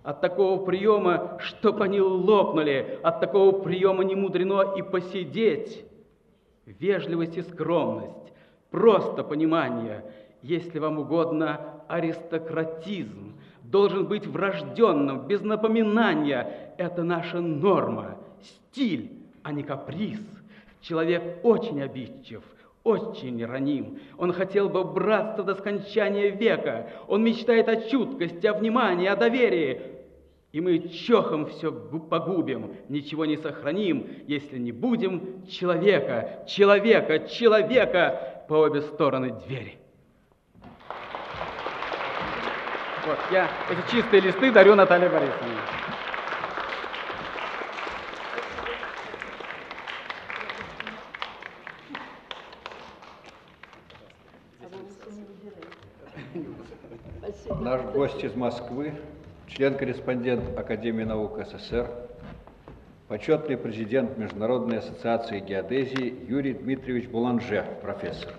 От такого приема, чтоб они лопнули, от такого приема не мудрено и посидеть. Вежливость и скромность, просто понимание, если вам угодно, аристократизм, должен быть врожденным, без напоминания. Это наша норма, стиль, а не каприз. Человек очень обидчив, очень раним. Он хотел бы братства до скончания века. Он мечтает о чуткости, о внимании, о доверии. И мы чохом все погубим, ничего не сохраним, если не будем человека по обе стороны двери. Вот, я эти чистые листы дарю Наталье Борисовне. Наш гость из Москвы, член-корреспондент Академии наук СССР, почетный президент Международной ассоциации геодезии Юрий Дмитриевич Буланже, профессор.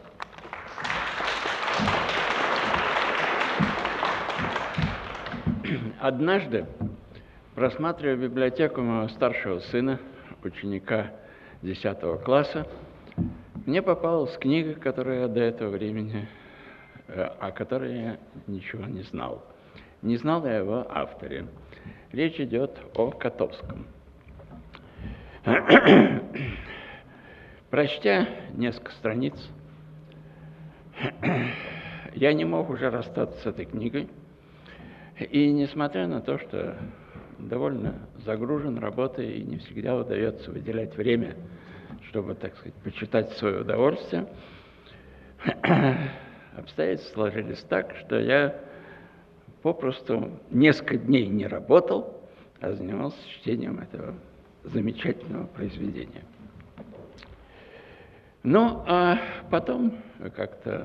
Однажды, просматривая библиотеку моего старшего сына, ученика 10 класса, мне попалась книга, которую я до этого времени, о которой я ничего не знал. Не знал я о его авторе. Речь идет о Котовском. Прочтя несколько страниц, я не мог уже расстаться с этой книгой. И несмотря на то, что довольно загружен работой и не всегда удается выделять время, чтобы, так сказать, почитать в свое удовольствие, обстоятельства сложились так, что я попросту несколько дней не работал, а занимался чтением этого замечательного произведения. Ну, а потом как-то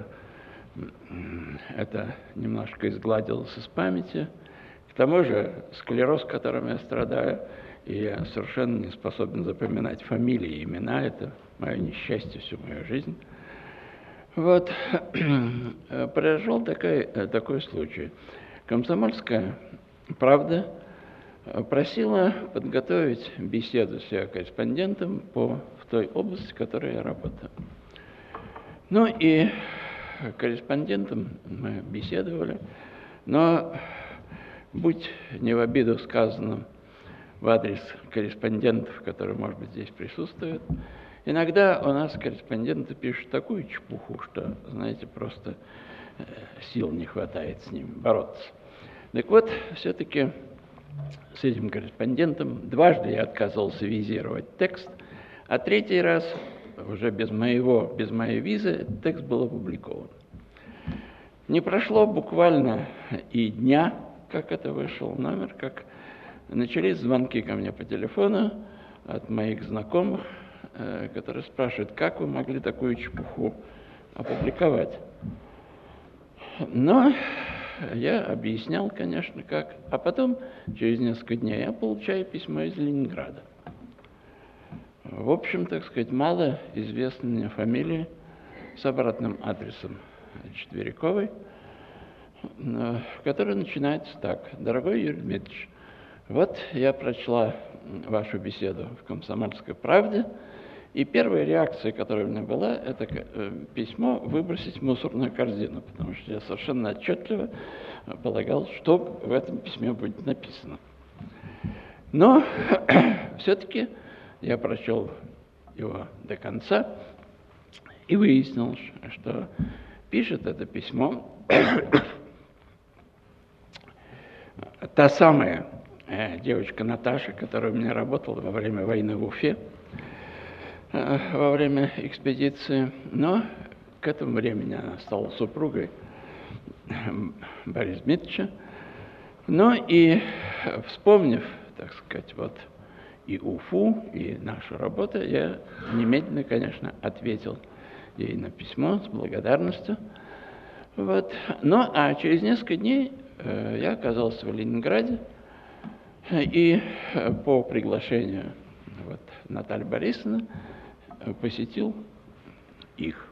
это немножко изгладилось из памяти. К тому же склероз, которым я страдаю, и я совершенно не способен запоминать фамилии и имена. Это мое несчастье всю мою жизнь. Вот. Произошел такой случай. «Комсомольская правда» просила подготовить беседу с ее корреспондентом в той области, в которой я работаю. Ну и корреспондентом мы беседовали, но, будь не в обиду сказано в адрес корреспондентов, которые, может быть, здесь присутствуют, иногда у нас корреспонденты пишут такую чепуху, что, знаете, просто сил не хватает с ним бороться. Так вот, все-таки с этим корреспондентом дважды я отказывался визировать текст, а третий раз уже без моей визы этот текст был опубликован. Не прошло буквально и дня, как это вышел номер, как начались звонки ко мне по телефону от моих знакомых, которые спрашивают, как вы могли такую чепуху опубликовать. Но я объяснял, конечно, как. А потом, через несколько дней, я получаю письмо из Ленинграда. В общем, так сказать, мало известной мне фамилии с обратным адресом Четвериковой, который начинается так. «Дорогой Юрий Дмитриевич, вот я прочла вашу беседу в «Комсомольской правде», и первая реакция, которая у меня была, это письмо выбросить в мусорную корзину, потому что я совершенно отчетливо полагал, что в этом письме будет написано. Но все-таки я прочел его до конца и выяснил, что пишет это письмо та самая девочка Наташа, которая у меня работала во время войны в Уфе, во время экспедиции, но к этому времени она стала супругой Бориса Дмитриевича. Ну и вспомнив, так сказать, вот и Уфу, и нашу работу, я немедленно, конечно, ответил ей на письмо с благодарностью. Вот. Ну, а через несколько дней я оказался в Ленинграде и по приглашению Натальи Борисовны посетил их.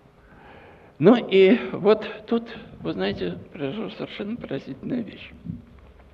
Ну и вот тут, вы знаете, произошла совершенно поразительная вещь.